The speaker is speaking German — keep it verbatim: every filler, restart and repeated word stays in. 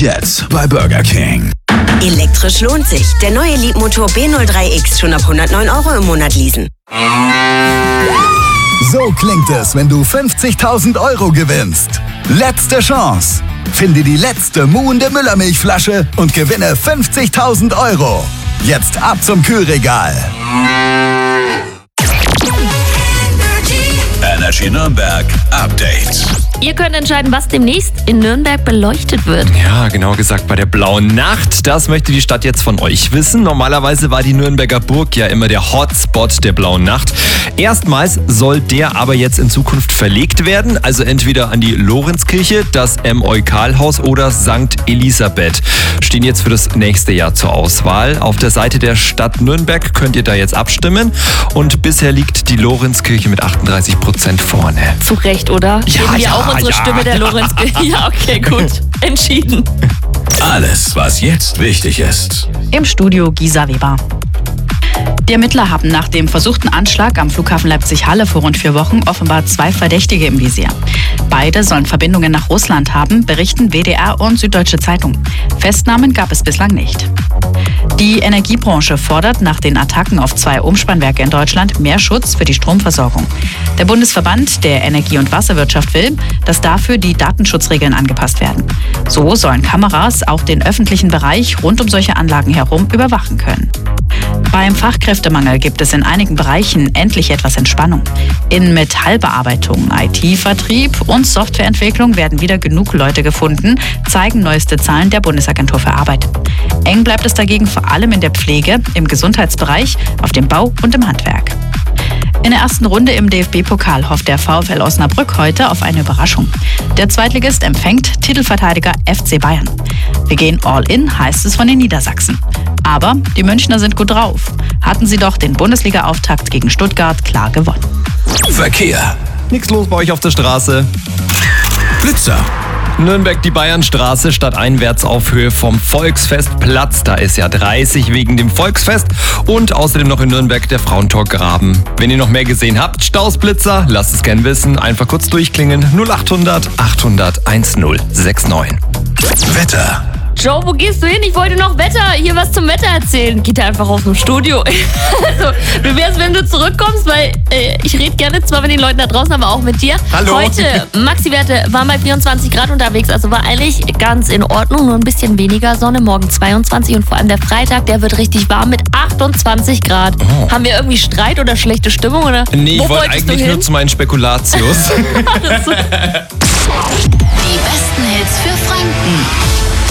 Jetzt bei Burger King. Elektrisch lohnt sich. Der neue Leapmotor B null drei X schon ab hundertneun Euro im Monat leasen. So klingt es, wenn du fünfzigtausend Euro gewinnst. Letzte Chance. Finde die letzte muhende Müllermilchflasche und gewinne fünfzigtausend Euro. Jetzt ab zum Kühlregal. Energy Nürnberg Update. Ihr könnt entscheiden, was demnächst in Nürnberg beleuchtet wird. Ja, genau gesagt bei der Blauen Nacht. Das möchte die Stadt jetzt von euch wissen. Normalerweise war die Nürnberger Burg ja immer der Hotspot der Blauen Nacht. Erstmals soll der aber jetzt in Zukunft verlegt werden. Also entweder an die Lorenzkirche, das M-Eukalhaus oder Sankt Elisabeth. Stehen jetzt für das nächste Jahr zur Auswahl. Auf der Seite der Stadt Nürnberg könnt ihr da jetzt abstimmen. Und bisher liegt die Lorenzkirche mit achtunddreißig Prozent vorne. Zu Recht, oder? Ja, Geben wir ja, auch unsere ja, Stimme der ja. Lorenzkirche. Ja, okay, gut. Entschieden. Alles, was jetzt wichtig ist. Im Studio Gisa Weber. Die Ermittler haben nach dem versuchten Anschlag am Flughafen Leipzig-Halle vor rund vier Wochen offenbar zwei Verdächtige im Visier. Beide sollen Verbindungen nach Russland haben, berichten W D R und Süddeutsche Zeitung. Festnahmen gab es bislang nicht. Die Energiebranche fordert nach den Attacken auf zwei Umspannwerke in Deutschland mehr Schutz für die Stromversorgung. Der Bundesverband der Energie- und Wasserwirtschaft will, dass dafür die Datenschutzregeln angepasst werden. So sollen Kameras auch den öffentlichen Bereich rund um solche Anlagen herum überwachen können. Beim Fachkräftemangel gibt es in einigen Bereichen endlich etwas Entspannung. In Metallbearbeitung, I T-Vertrieb und Softwareentwicklung werden wieder genug Leute gefunden, zeigen neueste Zahlen der Bundesagentur für Arbeit. Eng bleibt es dagegen vor allem in der Pflege, im Gesundheitsbereich, auf dem Bau und im Handwerk. In der ersten Runde im D F B-Pokal hofft der VfL Osnabrück heute auf eine Überraschung. Der Zweitligist empfängt Titelverteidiger F C Bayern. Wir gehen all in, heißt es von den Niedersachsen. Aber die Münchner sind gut drauf. Hatten sie doch den Bundesliga-Auftakt gegen Stuttgart klar gewonnen. Verkehr. Nichts los bei euch auf der Straße. Blitzer. Nürnberg die Bayernstraße stadteinwärts auf Höhe vom Volksfestplatz. Da ist ja dreißig wegen dem Volksfest und außerdem noch in Nürnberg der Frauentorgraben. Wenn ihr noch mehr gesehen habt, Stausblitzer, lasst es gern wissen. Einfach kurz durchklingen. null achthundert achthundert zehn sechs neun. Wetter. Joe, wo gehst du hin? Ich wollte noch Wetter, hier was zum Wetter erzählen. Geht er einfach aus dem Studio. Also, wie wär's, wenn du zurückkommst, weil äh, ich rede gerne zwar mit den Leuten da draußen, aber auch mit dir. Hallo. Heute, Maxi-Werte waren bei vierundzwanzig Grad unterwegs, also war eigentlich ganz in Ordnung, nur ein bisschen weniger Sonne, morgen zweiundzwanzig und vor allem der Freitag, der wird richtig warm mit achtundzwanzig Grad. Oh. Haben wir irgendwie Streit oder schlechte Stimmung? Oder? Nee, Wo ich wollte eigentlich nur zu meinen Spekulatius. Die besten Hits für Franken.